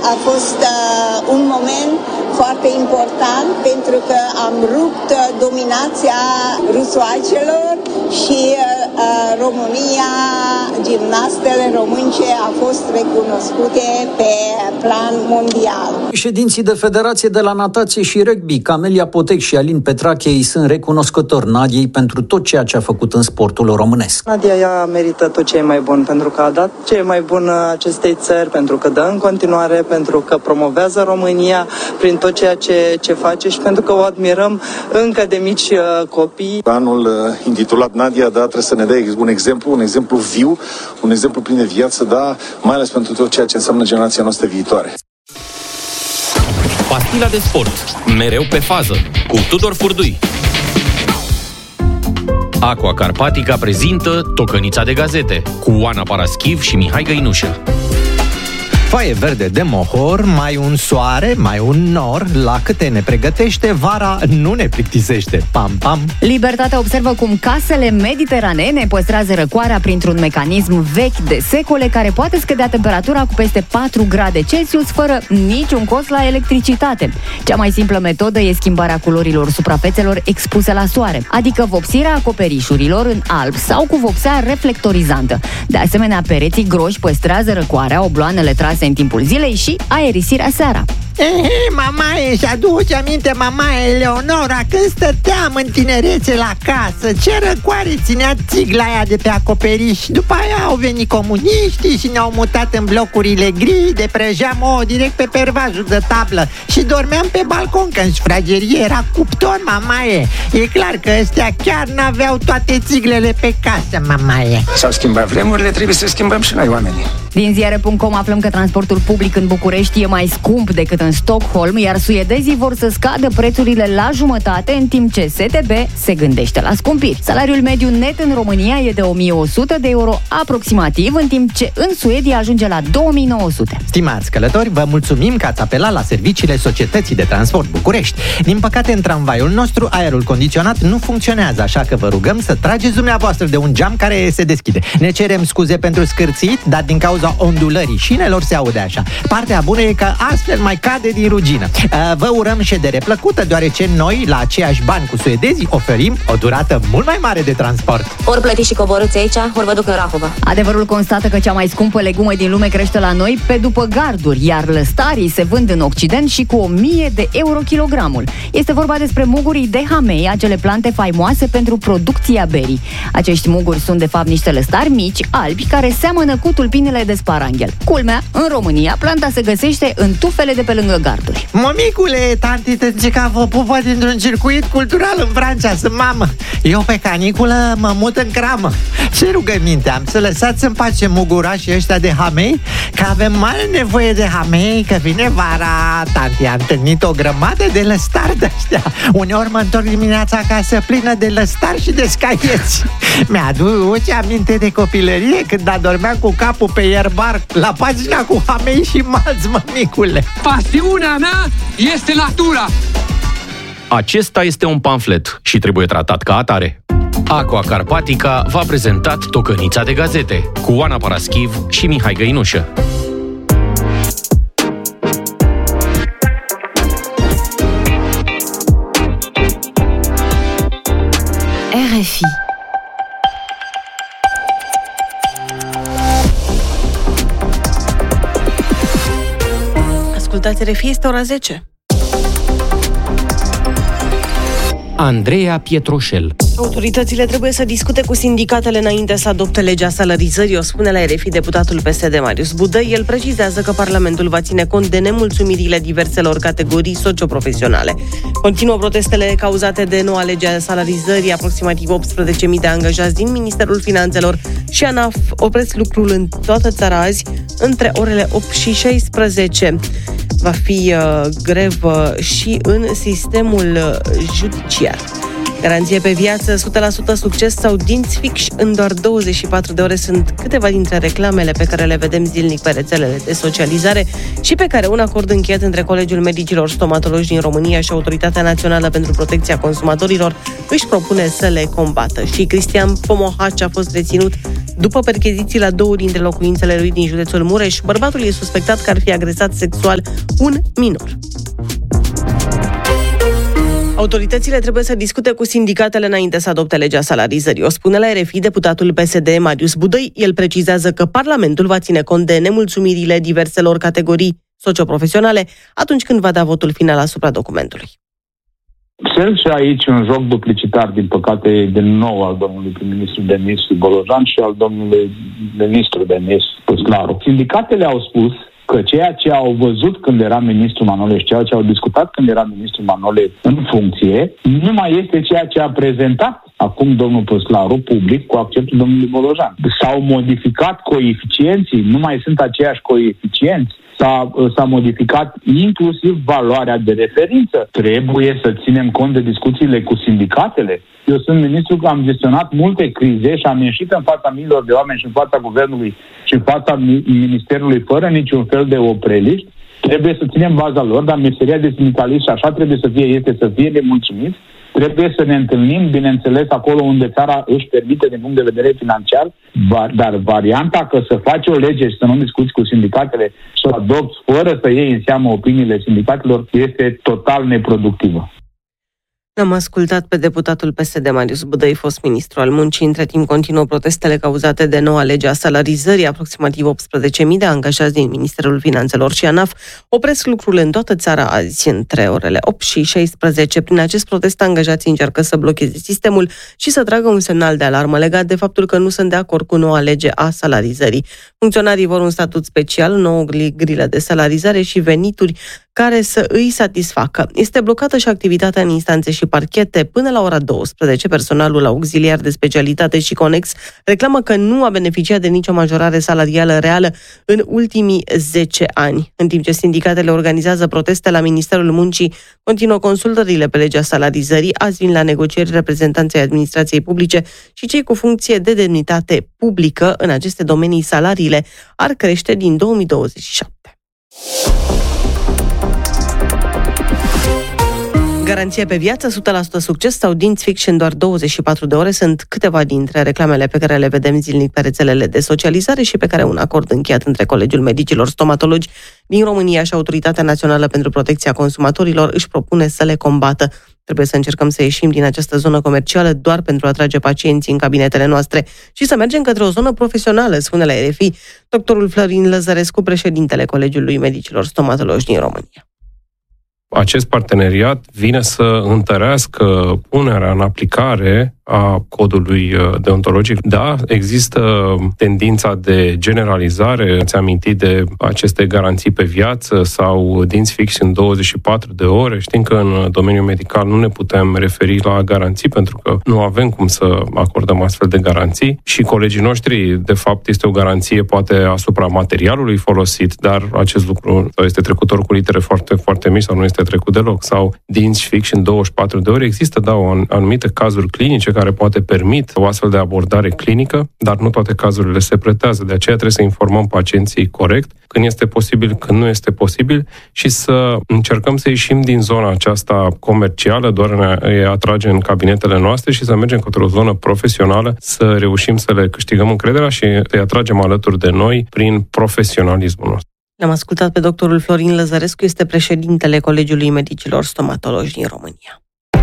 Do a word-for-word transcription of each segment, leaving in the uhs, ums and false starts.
A fost uh, un moment foarte important pentru că am rupt dominația rusoacelor și uh, România, gimnastele românce a fost recunoscute pe plan mondial. Ședinții de Federație de la Natație și Rugby, Camelia Potec și Alin Petrache, îi sunt recunoscători Nadiei pentru tot ceea ce a făcut în sportul românesc. Nadia ea merită tot ce e mai bun, pentru că a dat ce e mai bun acestei țări, pentru că dă în continuare, pentru că promovează România prin tot ceea ce, ce face și pentru că o admirăm încă de mici uh, copii. Anul uh, intitulat Nadia, da, trebuie să ne dea un exemplu, un exemplu viu, un exemplu plin de viață, da, mai ales pentru tot ceea ce înseamnă generația noastră viitoare. Pastila de sport, mereu pe fază, cu Tudor Furdui. Aqua Carpatica prezintă Tocănița de gazete, cu Oana Paraschiv și Mihai Găinușă. Foaie verde de mohor, mai un soare, mai un nor, la câte ne pregătește, vara nu ne plictisește. Pam, pam! Libertatea observă cum casele mediteranene păstrează răcoarea printr-un mecanism vechi de secole care poate scădea temperatura cu peste patru grade Celsius fără niciun cost la electricitate. Cea mai simplă metodă e schimbarea culorilor suprafețelor expuse la soare, adică vopsirea acoperișurilor în alb sau cu vopsea reflectorizantă. De asemenea, pereții groși păstrează răcoarea, obloanele trase în timpul zilei și aerisirea seara. Ehe, mamaie, și aduce aminte mamaie Eleonora când stăteam în tinerețe la casă, ce răcoare ținea țigla aia de pe acoperiș. După aia au venit comuniștii și ne-au mutat în blocurile gri, de prăjeam o direct pe pervajul de tablă și dormeam pe balcon, că în sufragerie era cuptor, mamaie. E clar că ăstea chiar n-aveau toate țiglele pe casă, mamaie. S-au schimbat vremurile, trebuie să schimbăm și noi oamenii. Din ziare punct com aflăm că transportul public în București e mai scump decât în Stockholm, iar suedezii vor să scadă prețurile la jumătate, în timp ce S T B se gândește la scumpiri. Salariul mediu net în România e de o mie o sută de euro aproximativ, în timp ce în Suedia ajunge la două mii nouă sute. Stimați călători, vă mulțumim că ați apelat la serviciile Societății de Transport București. Din păcate, în tramvaiul nostru, aerul condiționat nu funcționează, așa că vă rugăm să trageți dumneavoastră de un geam care se deschide. Ne cerem scuze pentru scârțit, dar din cauza ondulării șinelor se aude așa. Partea bună e că astfel mai cade din rugină. Vă urăm ședere plăcută, deoarece noi, la aceiași bani cu suedezii, oferim o durată mult mai mare de transport. Ori plătiți și coborâți aici, ori vă duc în Rahova. Adevărul constată că cea mai scumpă legumă din lume crește la noi pe după garduri, iar lăstarii se vând în Occident și cu o mie de euro kilogramul. Este vorba despre mugurii de hamei, acele plante faimoase pentru producția berii. Acești muguri sunt de fapt niște lăstari mici, albi, care seamănă cu tulpinele de sparanghel. Culmea, în România, planta se găsește în tufele de pe lângă garduri. Mămicule, tanti, te zice că vă pupă dintr-un circuit cultural în Franța, sunt mamă. Eu pe caniculă mă mut în cramă. Ce rugăminte am? Să lăsați în pace mugurașii ăștia de hamei, că avem mare nevoie de hamei, că vine vara. Tanti, am întâlnit o grămadă de lăstari de ăștia. Uneori mă întorc dimineața acasă plină de lăstari și de scaieți. Mi-aduce aminte de copilărie când adormeam cu capul pe ierbar la pagina cu hamei și malți, mămicule. Pasiunea mea este natura. Acesta este un pamflet și trebuie tratat ca atare. Aqua Carpatica v-a prezentat Tocănița de gazete, cu Oana Paraschiv și Mihai Găinușă. R F I. Ascultați R F I, este ora zece. Andreea Pietroșel. Autoritățile trebuie să discute cu sindicatele înainte să adopte legea salarizării, o spune la R F I deputatul P S D Marius Budă. El precizează că Parlamentul va ține cont de nemulțumirile diverselor categorii socioprofesionale. Continuă protestele cauzate de noua lege a salarizării. Aproximativ optsprezece mii de angajați din Ministerul Finanțelor și ANAF opresc lucrul în toată țara azi între orele opt și șaisprezece. Va fi uh, grevă și în sistemul uh, judiciar. Garanție pe viață, o sută la sută succes sau dinți fixi în doar douăzeci și patru de ore sunt câteva dintre reclamele pe care le vedem zilnic pe rețelele de socializare și pe care un acord încheiat între Colegiul Medicilor Stomatologi din România și Autoritatea Națională pentru Protecția Consumatorilor își propune să le combată. Și Cristian Pomohaci a fost reținut După percheziții la două dintre locuințele lui din județul Mureș, bărbatul e suspectat că ar fi agresat sexual un minor. Autoritățile trebuie să discute cu sindicatele înainte să adopte legea salarizării. O spune la R F I deputatul P S D Marius Budăi. El precizează că Parlamentul va ține cont de nemulțumirile diverselor categorii socioprofesionale atunci când va da votul final asupra documentului. Observ și aici un joc duplicitar, din păcate, din nou al domnului prim-ministru Denis Bolojan și al domnului ministru Denis Păslaru. Sindicatele au spus că ceea ce au văzut când era ministrul Manole și ceea ce au discutat când era ministrul Manole în funcție, nu mai este ceea ce a prezentat acum domnul Păslaru public cu acceptul domnului Bolojan. S-au modificat coeficienții, nu mai sunt aceiași coeficienți. S-a, s-a modificat inclusiv valoarea de referință. Trebuie să ținem cont de discuțiile cu sindicatele. Eu sunt ministru că am gestionat multe crize și am ieșit în fața miilor de oameni și în fața guvernului și în fața ministerului fără niciun fel de opreliști. Trebuie să ținem baza lor, dar meseria de sindicalist și așa trebuie să fie, este să fie nemulțumiți. Trebuie să ne întâlnim, bineînțeles, acolo unde țara își permite din punct de vedere financiar, dar varianta că să faci o lege și să nu discuți cu sindicatele și să o adopți fără să iei în seamă opiniile sindicatelor este total neproductivă. Am ascultat pe deputatul P S D Marius Budăi, fost ministru al muncii. Între timp continuă protestele cauzate de noua lege a salarizării. Aproximativ optsprezece mii de angajați din Ministerul Finanțelor și ANAF opresc lucrul în toată țara azi între orele opt și șaisprezece. Prin acest protest, angajații încearcă să blocheze sistemul și să tragă un semnal de alarmă legat de faptul că nu sunt de acord cu noua lege a salarizării. Funcționarii vor un statut special, nouă grilă de salarizare și venituri care să îi satisfacă. Este blocată și activitatea în instanțe și parchete. Până la ora douăsprezece, personalul auxiliar de specialitate și conex reclamă că nu a beneficiat de nicio majorare salarială reală în ultimii zece ani. În timp ce sindicatele organizează proteste la Ministerul Muncii, continuă consultările pe legea salarizării. Azi vin la negocieri reprezentanții administrației publice și cei cu funcție de demnitate publică. În aceste domenii, salariile ar crește din două mii douăzeci și șapte. Garanție pe viață, o sută la sută succes sau dinți fixi în doar douăzeci și patru de ore sunt câteva dintre reclamele pe care le vedem zilnic pe rețelele de socializare și pe care un acord încheiat între Colegiul Medicilor Stomatologi din România și Autoritatea Națională pentru Protecția Consumatorilor își propune să le combată. Trebuie să încercăm să ieșim din această zonă comercială doar pentru a atrage pacienții în cabinetele noastre și să mergem către o zonă profesională, spune la R F I doctorul Florin Lăzărescu, președintele Colegiului Medicilor Stomatologi din România. Acest parteneriat vine să întărească punerea în aplicare a codului deontologic. Da, există tendința de generalizare, ți-am amintit de aceste garanții pe viață sau dinți fixi în douăzeci și patru de ore. Știm că în domeniul medical nu ne putem referi la garanții pentru că nu avem cum să acordăm astfel de garanții și colegii noștri, de fapt, este o garanție poate asupra materialului folosit, dar acest lucru sau este trecutor cu litere foarte, foarte mici sau nu este trecut deloc, sau dinți fixi în douăzeci și patru de ore. Există, da, o anumite cazuri clinice care poate permit o astfel de abordare clinică, dar nu toate cazurile se pretează. De aceea trebuie să informăm pacienții corect când este posibil, când nu este posibil și să încercăm să ieșim din zona aceasta comercială, doar ne atrage în cabinetele noastre și să mergem către o zonă profesională, să reușim să le câștigăm încrederea și să-i atragem alături de noi prin profesionalismul nostru. L-am ascultat pe doctorul Florin Lăzărescu, este președintele Colegiului Medicilor Stomatologi din România.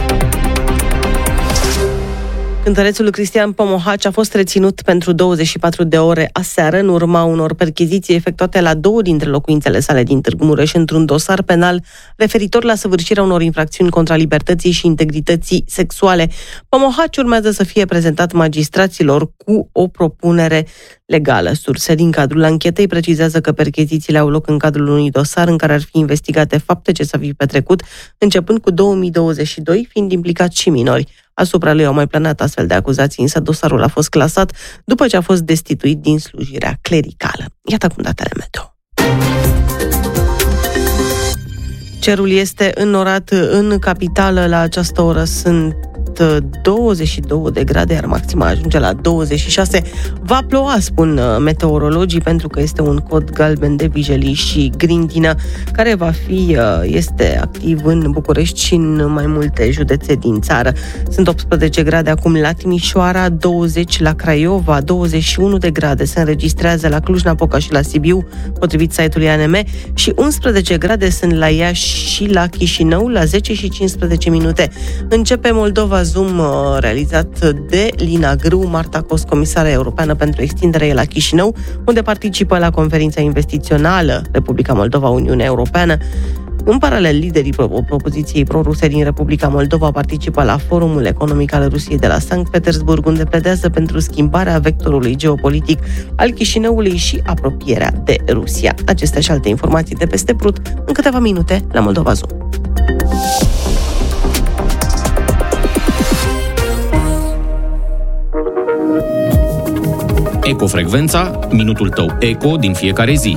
Cântărețul Cristian Pomohaci a fost reținut pentru douăzeci și patru de ore aseară în urma unor percheziții efectuate la două dintre locuințele sale din Târgu Mureș într-un dosar penal referitor la săvârșirea unor infracțiuni contra libertății și integrității sexuale. Pomohaci urmează să fie prezentat magistraților cu o propunere legală. Surse din cadrul anchetei precizează că perchezițiile au loc în cadrul unui dosar în care ar fi investigate fapte ce s-au fi petrecut începând cu două mii douăzeci și doi, fiind implicați și minori. Asupra lui au mai planat astfel de acuzații, însă dosarul a fost clasat după ce a fost destituit din slujirea clericală. Iată cum datele meteo. Cerul este înnorat în capitală. La această oră sunt douăzeci și două de grade, iar maxima ajunge la douăzeci și șase. Va ploua, spun meteorologii, pentru că este un cod galben de vijelii și grindină, care va fi, este activ în București și în mai multe județe din țară. Sunt optsprezece grade acum la Timișoara, douăzeci la Craiova, douăzeci și unu de grade se înregistrează la Cluj-Napoca și la Sibiu, potrivit site-ului A N M, și unsprezece grade sunt la Iași și la Chișinău, la zece și cincisprezece minute. Începe Moldova Zoom, realizat de Lina Grâu, Marta Cos, comisară europeană pentru extindere la Chișinău, unde participă la conferința investițională Republica Moldova-Uniunea Europeană. În paralel, liderii opoziției pro-ruse din Republica Moldova participă la Forumul Economic al Rusiei de la Sankt Petersburg, unde pledează pentru schimbarea vectorului geopolitic al Chișinăului și apropierea de Rusia. Acestea și alte informații de peste Prut în câteva minute la Moldova Zoom. Ecofrecvența, minutul tău eco din fiecare zi.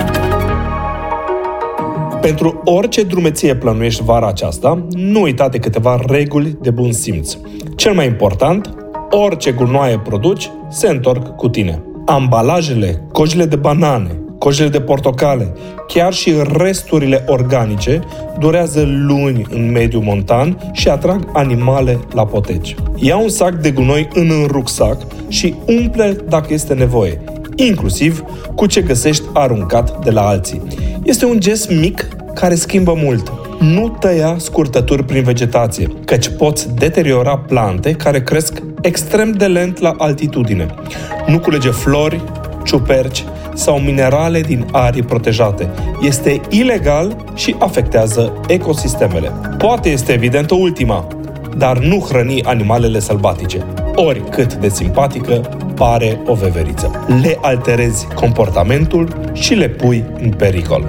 Pentru orice drumeție plănuiești vara aceasta, nu uita de câteva reguli de bun simț. Cel mai important, orice gunoaie produci, se întorc cu tine. Ambalajele, cojile de banane, cojile de portocale, chiar și resturile organice durează luni în mediul montan și atrag animale la poteci. Ia un sac de gunoi în rucsac și umple dacă este nevoie, inclusiv cu ce găsești aruncat de la alții. Este un gest mic care schimbă mult. Nu tăia scurtături prin vegetație, căci poți deteriora plante care cresc extrem de lent la altitudine. Nu culege flori, ciuperci sau minerale din arii protejate. Este ilegal și afectează ecosistemele. Poate este evidentă ultima, dar nu hrăni animalele sălbatice. Oricât de simpatică pare o veveriță. Le alterezi comportamentul și le pui în pericol.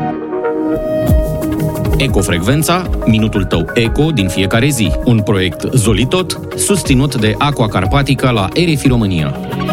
Ecofrecvența, minutul tău eco din fiecare zi. Un proiect Zolitot, susținut de Aqua Carpatica la R F I România.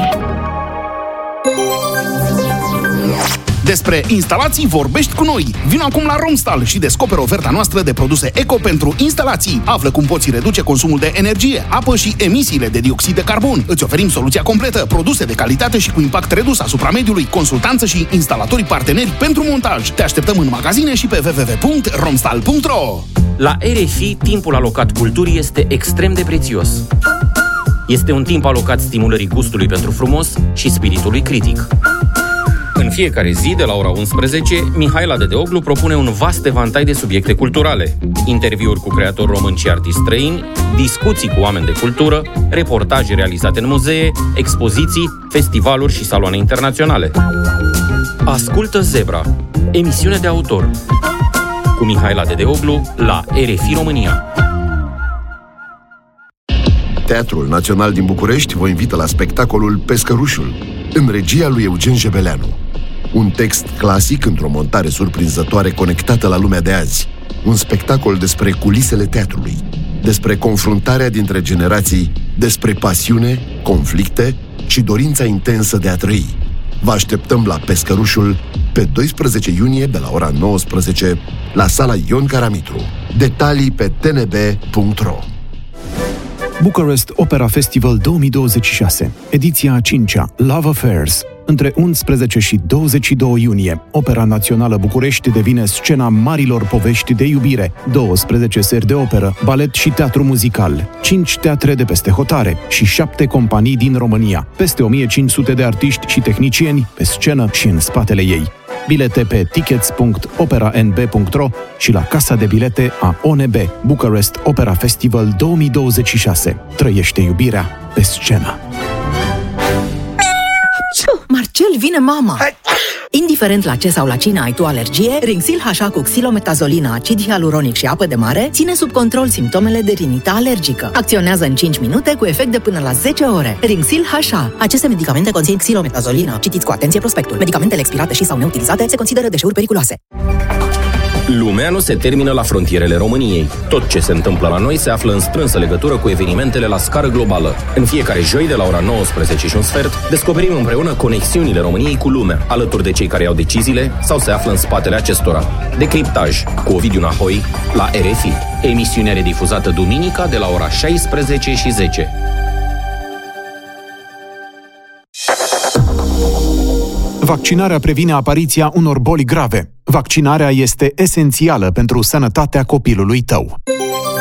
Despre instalații vorbești cu noi. Vino acum la Romstal și descoperă oferta noastră de produse eco pentru instalații. Află cum poți reduce consumul de energie, apă și emisiile de dioxid de carbon. Îți oferim soluția completă, produse de calitate și cu impact redus asupra mediului, consultanță și instalatorii parteneri pentru montaj. Te așteptăm în magazine și pe w w w punct romstal punct r o. La R F I, timpul alocat culturii este extrem de prețios. Este un timp alocat stimulării gustului pentru frumos și spiritului critic. În fiecare zi, de la ora unsprezece, Mihaela Dedeoglu propune un vast evantai de subiecte culturale. Interviuri cu creatori români și artiști străini, discuții cu oameni de cultură, reportaje realizate în muzee, expoziții, festivaluri și saloane internaționale. Ascultă Zebra, emisiune de autor, cu Mihaela Dedeoglu la R F I România. Teatrul Național din București vă invită la spectacolul Pescărușul, în regia lui Eugen Jebeleanu. Un text clasic într-o montare surprinzătoare conectată la lumea de azi. Un spectacol despre culisele teatrului, despre confruntarea dintre generații, despre pasiune, conflicte și dorința intensă de a trăi. Vă așteptăm la Pescărușul pe doisprezece iunie de la ora nouăsprezece la sala Ion Caramitru. Detalii pe t n b punct r o. Bucharest Opera Festival două mii douăzeci și șase, ediția a cincea, Love Affairs. Între unsprezece și douăzeci și doi iunie, Opera Națională București devine scena marilor povești de iubire, douăsprezece seri de operă, balet și teatru muzical, cinci teatre de peste hotare și șapte companii din România, peste o mie cinci sute de artiști și tehnicieni pe scenă și în spatele ei. Bilete pe tickets punct opera n b punct r o și la casa de bilete a O N B. Bucharest Opera Festival două mii douăzeci și șase. Trăiește iubirea pe scenă. Marcel, vine mama! Indiferent la ce sau la cine ai tu alergie, Rinxil H A cu xilometazolina, acid hialuronic și apă de mare ține sub control simptomele de rinită alergică. Acționează în cinci minute cu efect de până la zece ore. Rinxil H A. Aceste medicamente conțin xilometazolina. Citiți cu atenție prospectul. Medicamentele expirate și sau neutilizate se consideră deșeuri periculoase. Lumea nu se termină la frontierele României. Tot ce se întâmplă la noi se află în strânsă legătură cu evenimentele la scară globală. În fiecare joi, de la ora nouăsprezece și un sfert, descoperim împreună conexiunile României cu lumea, alături de cei care iau deciziile sau se află în spatele acestora. Decriptaj cu Ovidiu Nahoi la R F I. Emisiunea redifuzată duminica de la ora șaisprezece și zece. Vaccinarea previne apariția unor boli grave. Vaccinarea este esențială pentru sănătatea copilului tău.